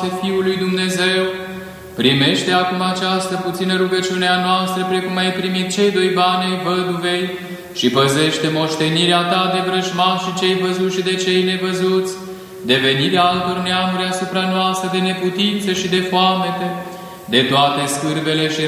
Hristoase, Fiul lui Dumnezeu, primește acum această puțină rugăciune a noastră, precum ai primit cei 2 bani ai văduvei, și păzește moștenirea ta de vrăjmași și cei văzuți și de cei nevăzuți, de venirea altor neamuri asupra noastră, de neputință și de foamete, de toate scârbele și